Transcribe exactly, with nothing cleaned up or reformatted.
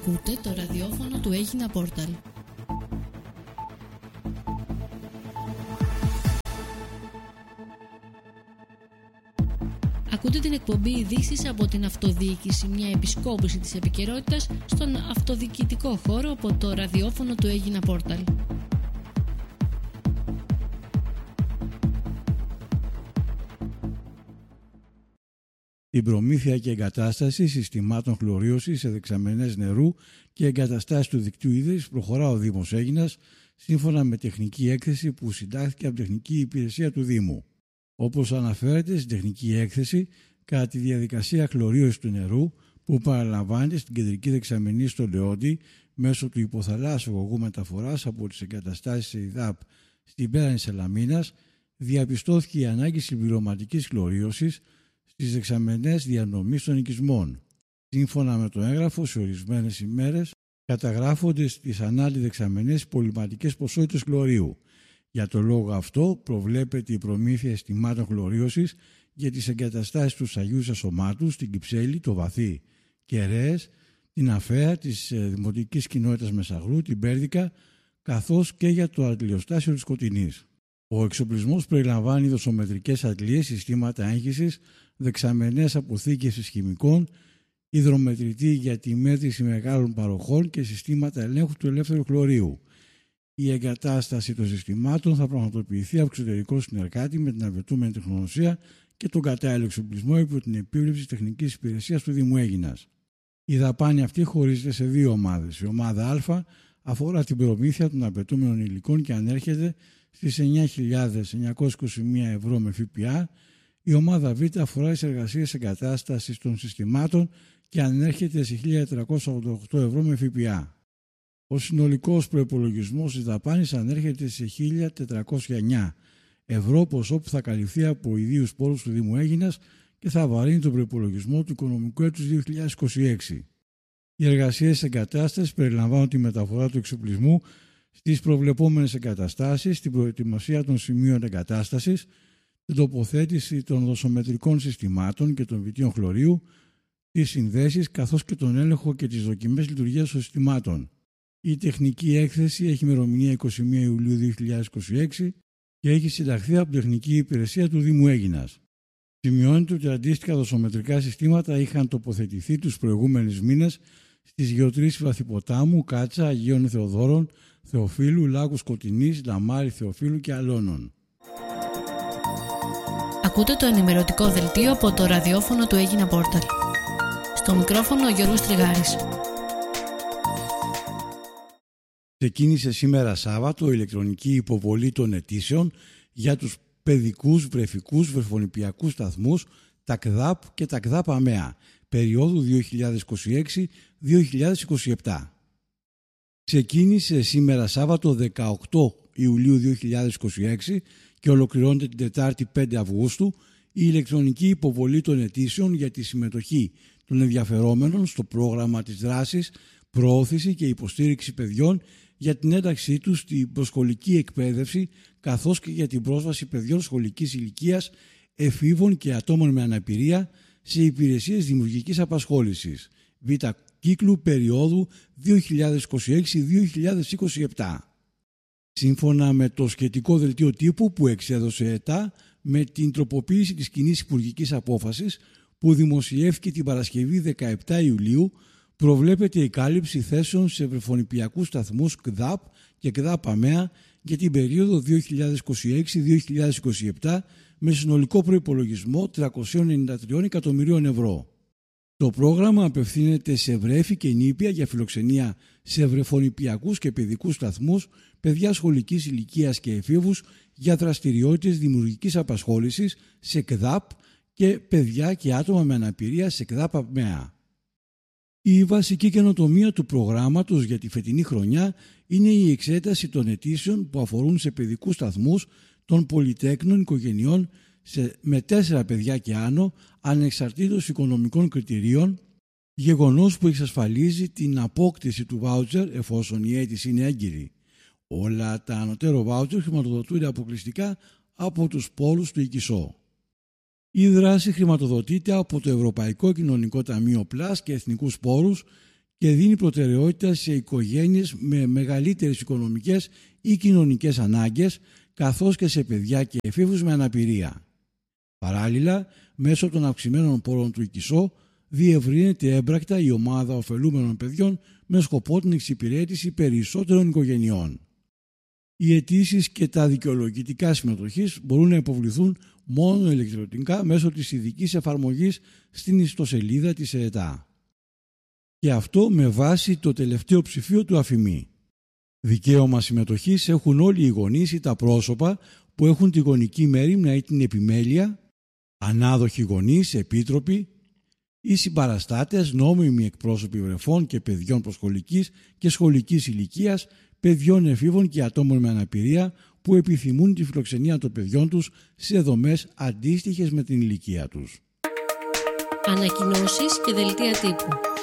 Ακούτε το ραδιόφωνο του Έγινα Πόρταλ. Ακούτε την εκπομπή ειδήσεις από την αυτοδιοίκηση, μια επισκόπηση της επικαιρότητας στον αυτοδιοικητικό χώρο από το ραδιόφωνο του Έγινα Πόρταλ. Την προμήθεια και εγκατάσταση συστημάτων χλωρίωσης σε δεξαμενές νερού και εγκαταστάσεις του δικτύου ίδρυσης προχωρά ο Δήμος Αίγινας σύμφωνα με τεχνική έκθεση που συντάχθηκε από τεχνική υπηρεσία του Δήμου. Όπως αναφέρεται στην τεχνική έκθεση, κατά τη διαδικασία χλωρίωσης του νερού που παραλαμβάνεται στην κεντρική δεξαμενή στο Λεόντι μέσω του υποθαλάσσιου αγωγού μεταφοράς από τις εγκαταστάσεις ΕΙΔΑΠ στην πέραν της Σαλαμίνας, διαπιστώθηκε η ανάγκη συμπληρωματικής χλωρίωσης στις δεξαμενές διανομής των οικισμών. Σύμφωνα με το έγγραφο, σε ορισμένες ημέρες καταγράφονται στις ανάλοι δεξαμενές πολυματικές ποσότητες χλωρίου. Για το λόγο αυτό προβλέπεται η προμήθεια αισθημάτων χλωρίωσης για τις εγκαταστάσεις του Αγίου Σασωμάτου, στην Κυψέλη, το Βαθύ, Κεραίες, την Αφαία της Δημοτικής Κοινότητας Μεσαγρού, την Πέρδικα, καθώς και για το αντιλιοστάσιο της Σκοτεινής. Ο εξοπλισμός περιλαμβάνει δοσομετρικές αντλίες, συστήματα έγχυσης, δεξαμενές αποθήκευσης χημικών, υδρομετρητή για τη μέτρηση μεγάλων παροχών και συστήματα ελέγχου του ελεύθερου χλωρίου. Η εγκατάσταση των συστημάτων θα πραγματοποιηθεί από εξωτερικό συνεργάτη με την απαιτούμενη τεχνογνωσία και τον κατάλληλο εξοπλισμό υπό την επίβλεψη τεχνικής υπηρεσίας του Δήμου Αίγινας. Η δαπάνη αυτή χωρίζεται σε δύο ομάδες. Η ομάδα Α αφορά την προμήθεια των απαιτούμενων υλικών και ανέρχεται στις εννιά χιλιάδες εννιακόσια είκοσι μία ευρώ με ΦΠΑ. Η ομάδα Β αφορά τις εργασίες εγκατάστασης των συστημάτων και ανέρχεται σε χίλια τετρακόσια ογδόντα οκτώ ευρώ με ΦΠΑ. Ο συνολικός προϋπολογισμός της δαπάνης ανέρχεται σε χίλια τετρακόσια εννιά ευρώ, ποσό που θα καλυφθεί από ιδίους πόρους του Δήμου Αίγινας και θα βαρύνει τον προϋπολογισμό του οικονομικού έτους δύο χιλιάδες είκοσι έξι. Οι εργασίες εγκατάστασης περιλαμβάνουν τη μεταφορά του εξοπλισμού στις προβλεπόμενες εγκαταστάσεις, την προετοιμασία των σημείων εγκατάστασης, την τοποθέτηση των δοσομετρικών συστημάτων και των βιτίων χλωρίου, τις συνδέσεις καθώς και τον έλεγχο και τις δοκιμές λειτουργίας των συστημάτων. Η τεχνική έκθεση έχει ημερομηνία εικοστή πρώτη Ιουλίου δύο χιλιάδες είκοσι έξι και έχει συνταχθεί από τεχνική υπηρεσία του Δήμου Αίγινας. Σημειώνεται ότι αντίστοιχα δοσομετρικά συστήματα είχαν τοποθετηθεί τους προηγούμενους μήνες στις γεωτρήσεις Βαθυποτάμου, Κάτσα, Αγίων Θεοδόρων, Θεοφύλου, Λάκου Σκοτεινής, Λαμάρι Θεοφύλου και Αλώνων. Ακούτε το ενημερωτικό δελτίο από το ραδιόφωνο του Έγινα Πόρταλ. Στο μικρόφωνο ο Γιώργος Τριγάρης. Ξεκίνησε σήμερα Σάββατο η ηλεκτρονική υποβολή των αιτήσεων για τους παιδικούς, βρεφικούς, βρεφονιπιακούς σταθμούς, τα ΚΔΑΠ και τα ΚΔΑΠ ΑΜΕΑ, περίοδου δύο χιλιάδες είκοσι έξι δύο χιλιάδες είκοσι επτά. Ξεκίνησε σήμερα Σάββατο δεκαοκτώ Ιουλίου δύο χιλιάδες είκοσι έξι και ολοκληρώνεται την Τετάρτη πέντε Αυγούστου η ηλεκτρονική υποβολή των αιτήσεων για τη συμμετοχή των ενδιαφερόμενων στο πρόγραμμα της δράσης, προώθηση και υποστήριξη παιδιών για την ένταξή τους στην προσχολική εκπαίδευση καθώς και για την πρόσβαση παιδιών σχολικής ηλικίας, εφήβων και ατόμων με αναπηρία σε υπηρεσίες δημιουργικής απασχόλησης Β κύκλου περίοδου δύο χιλιάδες είκοσι έξι δύο χιλιάδες είκοσι επτά. Σύμφωνα με το σχετικό δελτίο τύπου που εξέδωσε η ΕΤΑ με την τροποποίηση της κοινής υπουργικής απόφασης που δημοσιεύτηκε την Παρασκευή δεκαεπτά Ιουλίου, προβλέπεται η κάλυψη θέσεων σε βρεφονιπιακούς σταθμούς ΚΔΑΠ και ΚΔΑΠ ΑΜΕΑ για την περίοδο δύο χιλιάδες είκοσι έξι δύο χιλιάδες είκοσι επτά με συνολικό προϋπολογισμό τριακόσια ενενήντα τρία εκατομμυρίων ευρώ. Το πρόγραμμα απευθύνεται σε βρέφη και νήπια για φιλοξενία σε βρεφονιπιακούς και παιδικούς σταθμούς, παιδιά σχολικής ηλικίας και εφήβους για δραστηριότητες δημιουργικής απασχόλησης σε ΚΔΑΠ και παιδιά και άτομα με αναπηρία σε ΚΔΑΠ ΑΜΕΑ. Η βασική καινοτομία του προγράμματος για τη φετινή χρονιά είναι η εξέταση των αιτήσεων που αφορούν σε παιδικούς σταθμούς των πολυτέκνων οικογενειών σε, με τέσσερα παιδιά και άνω, ανεξαρτήτως οικονομικών κριτηρίων, γεγονός που εξασφαλίζει την απόκτηση του βάουτσερ εφόσον η αίτηση είναι έγκυρη. Όλα τα ανωτέρω βάουτσερ χρηματοδοτούνται αποκλειστικά από τους πόρους του ΙΚΙΣΟ. Η δράση χρηματοδοτείται από το Ευρωπαϊκό Κοινωνικό Ταμείο Πλάς και εθνικούς πόρους και δίνει προτεραιότητα σε οικογένειες με μεγαλύτερες οικονομικές ή κοινωνικές ανάγκες, καθώς και σε παιδιά και εφήβους με αναπηρία. Παράλληλα, μέσω των αυξημένων πόρων του ΙΚΙΣΟ, διευρύνεται έμπρακτα η ομάδα ωφελούμενων παιδιών με σκοπό την εξυπηρέτηση περισσότερων οικογενειών. Οι αιτήσεις και τα δικαιολογητικά συμμετοχής μπορούν να υποβληθούν μόνο ηλεκτρονικά μέσω της ειδικής εφαρμογής στην ιστοσελίδα της ΕΕΤΑ. Και αυτό με βάση το τελευταίο ψηφίο του ΑΦΙΜΗ. Δικαίωμα συμμετοχής έχουν όλοι οι γονείς ή τα πρόσωπα που έχουν τη γονική μέριμνα ή την επιμέλεια, ανάδοχοι γονείς, επίτροποι ή συμπαραστάτες, νόμιμοι εκπρόσωποι βρεφών και παιδιών προσχολικής και σχολικής ηλικίας, παιδιών εφήβων και ατόμων με αναπηρία που επιθυμούν τη φιλοξενία των παιδιών τους σε δομές αντίστοιχες με την ηλικία τους. Ανακοινώσεις και δελτία τύπου.